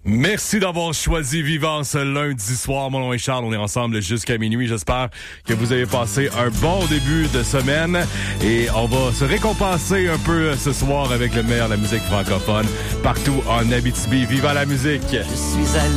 Merci d'avoir choisi Vivant ce lundi soir. Mon nom est Charles, on est ensemble jusqu'à minuit. J'espère que vous avez passé un bon début de semaine et on va se récompenser un peu ce soir avec le meilleur de la musique francophone partout en Abitibi. Viva la musique! Je suis allé